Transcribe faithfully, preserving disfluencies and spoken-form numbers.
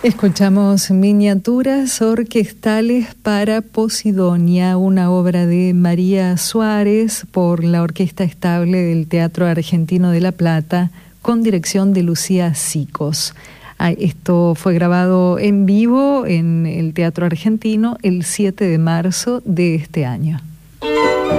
Escuchamos Miniaturas orquestales para Posidonia, una obra de María Suárez por la Orquesta Estable del Teatro Argentino de La Plata, con dirección de Lucía Sicos. Esto fue grabado en vivo en el Teatro Argentino el siete de marzo de este año.